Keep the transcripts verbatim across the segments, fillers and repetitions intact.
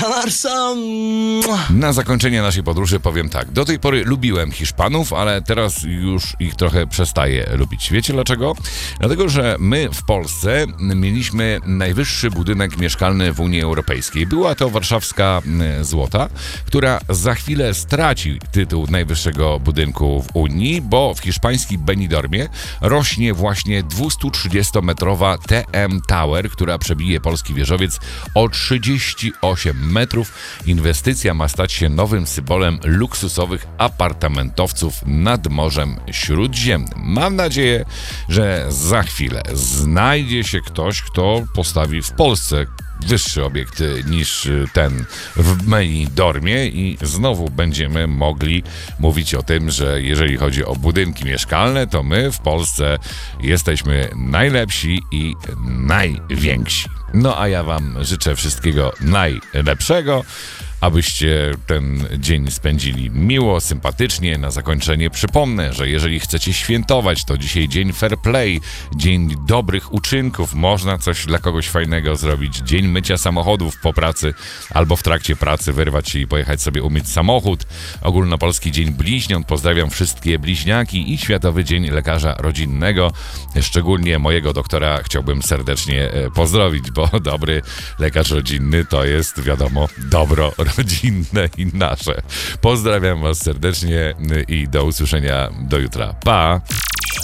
Kanarsa. Na zakończenie naszej podróży powiem tak. Do tej pory lubiłem Hiszpanów, ale teraz już ich trochę przestaję lubić. Wiecie dlaczego? Dlatego, że my w Polsce mieliśmy najwyższy budynek mieszkalny w Unii Europejskiej. Była to warszawska Złota, która za chwilę straci tytuł najwyższego budynku w Unii, bo w hiszpańskiej Benidormie rośnie właśnie dwiestotrzydziestometrowa T M Tower, która przebije polski wieżowiec o trzydzieści osiem metrów. Inwestycja ma stać się nowym symbolem luksusowych apartamentowców nad Morzem Śródziemnym. Mam nadzieję, że za chwilę znajdzie się ktoś, kto postawi w Polsce wyższy obiekt niż ten w Benidormie i znowu będziemy mogli mówić o tym, że jeżeli chodzi o budynki mieszkalne, to my w Polsce jesteśmy najlepsi i najwięksi. No a ja wam życzę wszystkiego najlepszego, abyście ten dzień spędzili miło, sympatycznie. Na zakończenie przypomnę, że jeżeli chcecie świętować, to dzisiaj dzień fair play, dzień dobrych uczynków. Można coś dla kogoś fajnego zrobić. Dzień mycia samochodów po pracy albo w trakcie pracy wyrwać się i pojechać sobie umyć samochód. Ogólnopolski Dzień Bliźniąt. Pozdrawiam wszystkie bliźniaki i Światowy Dzień Lekarza Rodzinnego. Szczególnie mojego doktora chciałbym serdecznie pozdrowić, bo dobry lekarz rodzinny to jest, wiadomo, dobro rodzinne i nasze. Pozdrawiam was serdecznie i do usłyszenia do jutra. Pa!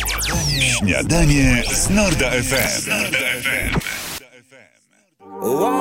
Śniadanie z Norda F M.